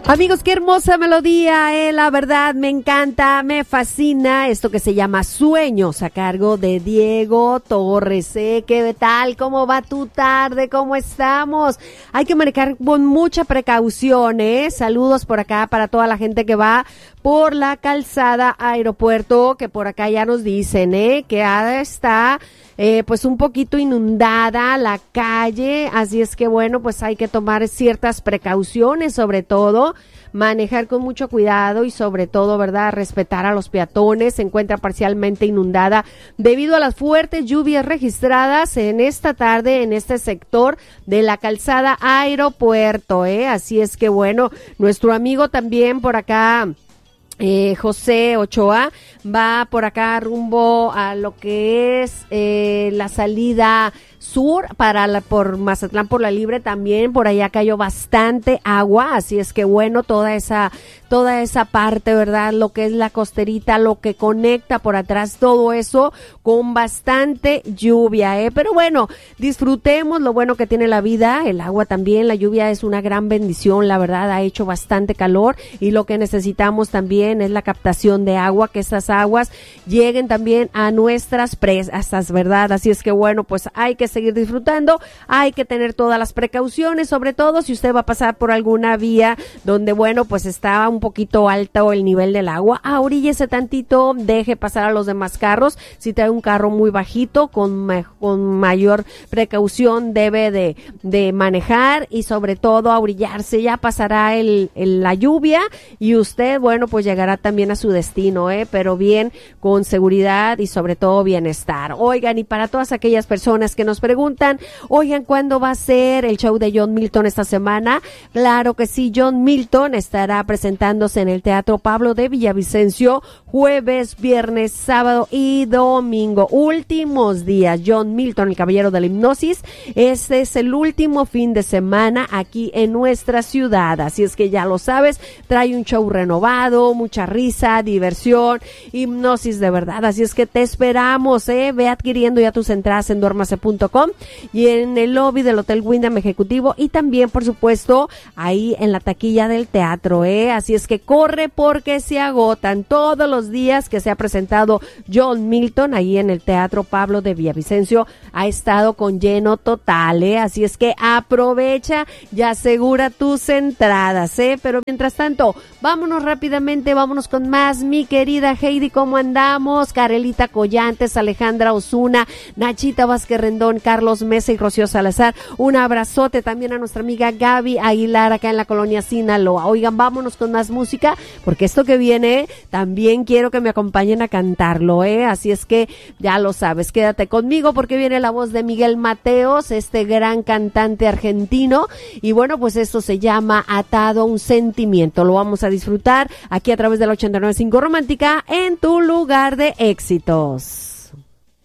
Amigos, qué hermosa melodía, la verdad me encanta, me fascina esto que se llama Sueños, a cargo de Diego Torres. ¿Qué tal? ¿Cómo va tu tarde? ¿Cómo estamos? Hay que manejar con mucha precaución, Saludos por acá para toda la gente que va por la calzada Aeropuerto, que por acá ya nos dicen, que está pues un poquito inundada la calle, así es que bueno, pues hay que tomar ciertas precauciones, sobre todo manejar con mucho cuidado y sobre todo, ¿verdad?, respetar a los peatones. Se encuentra parcialmente inundada debido a las fuertes lluvias registradas en esta tarde en este sector de la calzada Aeropuerto, así es que bueno, nuestro amigo también por acá, José Ochoa, va por acá rumbo a lo que es la salida sur por Mazatlán por la Libre. También por allá cayó bastante agua, así es que bueno, toda esa parte, ¿verdad?, lo que es la costerita, lo que conecta por atrás, todo eso con bastante lluvia, pero bueno, disfrutemos lo bueno que tiene la vida, el agua también, la lluvia es una gran bendición, la verdad, ha hecho bastante calor y lo que necesitamos también es la captación de agua, que esas aguas lleguen también a nuestras presas, ¿verdad? Así es que bueno, pues hay que seguir disfrutando, hay que tener todas las precauciones, sobre todo si usted va a pasar por alguna vía donde bueno, pues está un poquito alto el nivel del agua, ahoríllese tantito, deje pasar a los demás carros. Si trae un carro muy bajito, con mayor precaución debe de manejar y sobre todo ahorillarse. Ya pasará la lluvia y usted, bueno, pues llegará también a su destino, pero bien, con seguridad y sobre todo bienestar. Oigan, y para todas aquellas personas que nos preguntan, oigan, ¿cuándo va a ser el show de John Milton esta semana? Claro que sí, John Milton estará presentándose en el Teatro Pablo de Villavicencio jueves, viernes, sábado y domingo. Últimos días, John Milton, el caballero de la hipnosis. Este es el último fin de semana aquí en nuestra ciudad, así es que ya lo sabes, trae un show renovado, mucha risa, diversión, hipnosis de verdad, así es que te esperamos, ve adquiriendo ya tus entradas en duermase.com y en el lobby del Hotel Wyndham Ejecutivo y también por supuesto ahí en la taquilla del teatro, así es que corre porque se agotan todos los días que se ha presentado John Milton ahí en el Teatro Pablo de Villavicencio, ha estado con lleno total, así es que aprovecha y asegura tus entradas, pero mientras tanto, vámonos rápidamente, vámonos con más, mi querida Heidi, ¿cómo andamos? Carelita Collantes, Alejandra Osuna, Nachita Vázquez Rendón, Carlos Mesa y Rocío Salazar, un abrazote también a nuestra amiga Gaby Aguilar acá en la colonia Sinaloa. Oigan, vámonos con más música, porque esto que viene, también quiero que me acompañen a cantarlo, así es que ya lo sabes, quédate conmigo porque viene la voz de Miguel Mateos, este gran cantante argentino, y bueno, pues esto se llama Atado a un Sentimiento, lo vamos a disfrutar aquí a través de la 89.5 Romántica en tu lugar de éxitos.